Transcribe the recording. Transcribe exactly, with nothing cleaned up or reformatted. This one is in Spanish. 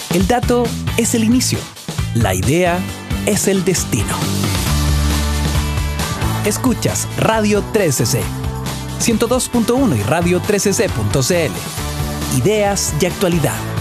El dato es el inicio. La idea es el destino. Escuchas Radio trece C, ciento dos punto uno y radio trece c punto c l. Ideas y actualidad.